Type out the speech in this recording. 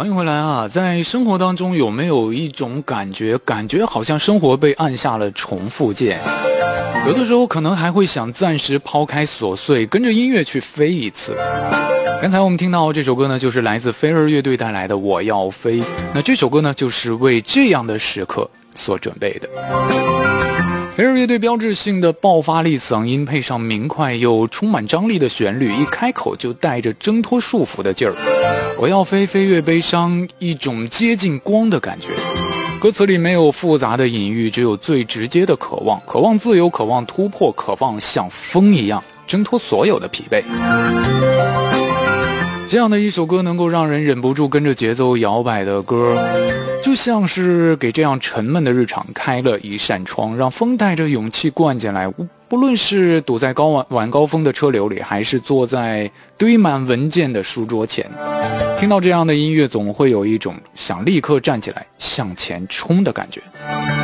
欢迎回来啊！在生活当中有没有一种感觉好像生活被按下了重复键？有的时候可能还会想暂时抛开琐碎，跟着音乐去飞一次。刚才我们听到这首歌呢，就是来自飞儿乐队带来的《我要飞》。那这首歌呢，就是为这样的时刻所准备的。飞儿乐队标志性的爆发力嗓音，配上明快又充满张力的旋律，一开口就带着挣脱束缚的劲儿。我要飞，飞越悲伤，一种接近光的感觉。歌词里没有复杂的隐喻，只有最直接的渴望，渴望自由，渴望突破，渴望像风一样挣脱所有的疲惫。这样的一首歌能够让人忍不住跟着节奏摇摆的歌，就像是给这样沉闷的日常开了一扇窗，让风带着勇气灌进来。不论是堵在晚高峰的车流里，还是坐在堆满文件的书桌前，听到这样的音乐，总会有一种想立刻站起来向前冲的感觉。